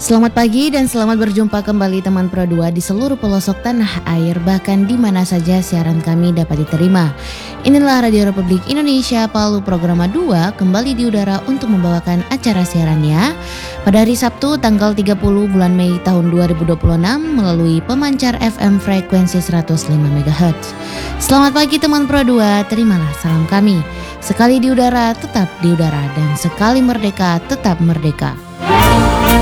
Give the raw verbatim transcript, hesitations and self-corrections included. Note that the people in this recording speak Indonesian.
Selamat pagi dan selamat berjumpa kembali teman Pro dua di seluruh pelosok tanah air, bahkan di mana saja siaran kami dapat diterima. Inilah Radio Republik Indonesia Palu Programa dua kembali di udara untuk membawakan acara siarannya pada hari Sabtu tanggal tiga puluh bulan Mei tahun dua ribu dua puluh enam melalui pemancar F M frekuensi seratus lima megahertz. Selamat pagi teman Pro dua, terimalah salam kami. Sekali di udara tetap di udara dan sekali merdeka tetap merdeka.